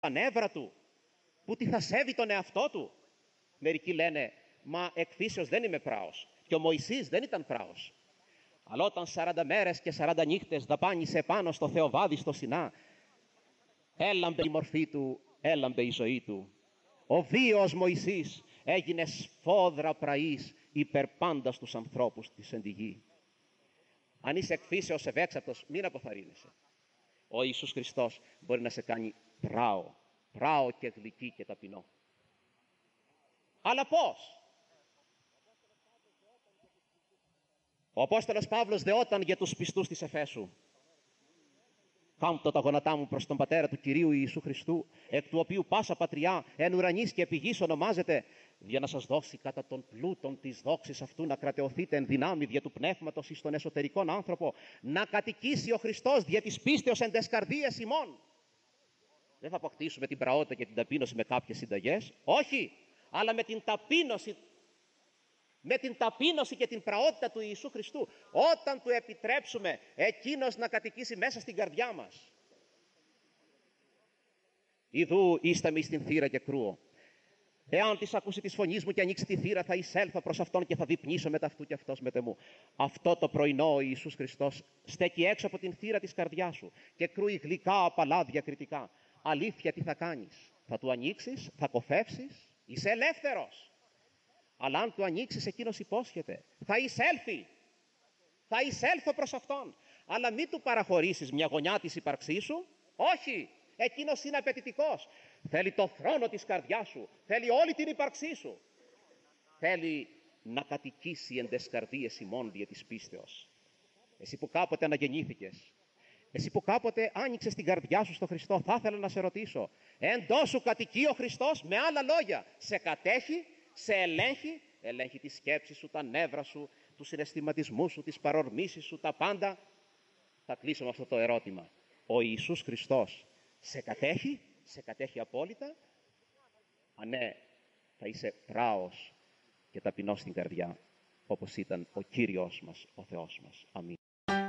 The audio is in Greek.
τα νεύρα του, που τι θα σέβει τον εαυτό του. Μερικοί λένε, μα εκ φύσεως δεν είμαι πράος. Και ο Μωυσής δεν ήταν πράος. Αλλά όταν 40 μέρες και 40 νύχτες δαπάνησε πάνω στο Θεοβάδι στο Σινά, έλαμπε η μορφή του, έλαμπε η ζωή του. Ο βίος Μωυσής έγινε σφόδρα πραής υπερ πάντα στους ανθρώπους της εν τη γη. Αν είσαι εκ φύσεως ευέξαπτος, μην αποθαρρύνεσαι. Ο Ιησούς Χριστός μπορεί να σε κάνει πράο και γλυκή και ταπεινό. Αλλά πώς? Ο Απόστολος Παύλος δεόταν για τους πιστούς της Εφέσου. Κάμπτω τα γόνατά μου προς τον Πατέρα του Κυρίου Ιησού Χριστού, εκ του οποίου πάσα πατριά εν ουρανής και επί γης ονομάζεται, για να σας δώσει κατά τον πλούτον της δόξης αυτού να κρατεωθείτε εν δυνάμει δια του πνεύματος εις τον εσωτερικόν άνθρωπο, να κατοικήσει ο Χριστός δια της πίστεως εν τες καρδίες ημών. Δεν θα αποκτήσουμε την πραότητα και την ταπείνωση με κάποιες συνταγές, όχι, αλλά με την ταπείνωση και την πραότητα του Ιησού Χριστού, όταν του επιτρέψουμε εκείνος να κατοικήσει μέσα στην καρδιά μας. Ιδού ίσταμι εις την θύρα και κρούω. Εάν της ακούσει της φωνής μου και ανοίξει τη θύρα, θα εισέλθω προς αυτόν και θα διπνήσω μετά αυτού και αυτός μετ' εμού. Αυτό το πρωινό ο Ιησούς Χριστός στέκει έξω από την θύρα της καρδιάς σου και κρούει γλυκά, απαλά, διακριτικά. Αλήθεια, τι θα κάνεις? Θα του ανοίξεις, θα κοφεύσεις, είσαι ελεύθερος. Αλλά αν του ανοίξεις, εκείνος υπόσχεται, θα εισέλθει. Θα εισέλθω προς αυτόν. Αλλά μην του παραχωρήσεις μια γωνιά της ύπαρξής σου. Όχι, εκείνος είναι απαιτητικός. Θέλει το θρόνο της καρδιάς σου. Θέλει όλη την ύπαρξή σου. Θέλει να κατοικήσει εν τες καρδίες ημών δια της πίστεως. Εσύ που κάποτε αναγεννήθηκες, εσύ που κάποτε άνοιξες την καρδιά σου στο Χριστό, θα ήθελα να σε ρωτήσω, εντός σου κατοικεί ο Χριστός? Με άλλα λόγια, σε κατέχει, σε ελέγχει τη σκέψη σου, τα νεύρα σου, τους συναισθηματισμούς σου, τις παρορμήσεις σου, τα πάντα. Θα κλείσω με αυτό το ερώτημα. Ο Ιησούς Χριστός σε κατέχει απόλυτα? Αν ναι, θα είσαι πράος και ταπεινός στην καρδιά, όπως ήταν ο Κύριος μας, ο Θεός μας. Αμήν.